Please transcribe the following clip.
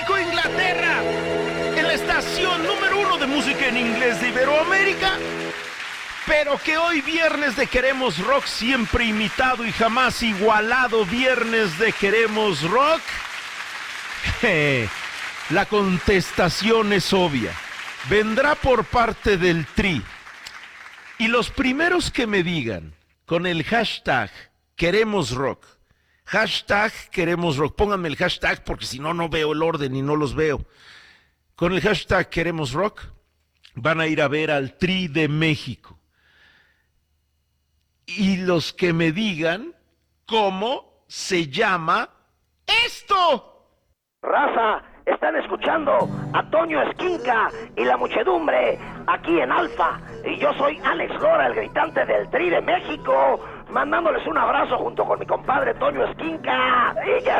México, Inglaterra, en la estación número 1 de música en inglés de Iberoamérica, pero que hoy viernes de Queremos Rock, siempre imitado y jamás igualado viernes de Queremos Rock, la contestación es obvia, vendrá por parte del Tri, y los primeros que me digan con el hashtag Queremos Rock, hashtag Queremos Rock, pónganme el hashtag porque si no, no veo el orden y no los veo. Con el hashtag Queremos Rock van a ir a ver al Tri de México. Y los que me digan cómo se llama esto. Raza, están escuchando a Toño Esquinca y la muchedumbre aquí en Alfa. Y yo soy Alex Lora, el gritante del Tri de México, mandándoles un abrazo junto con mi compadre Toño Esquinca. Y que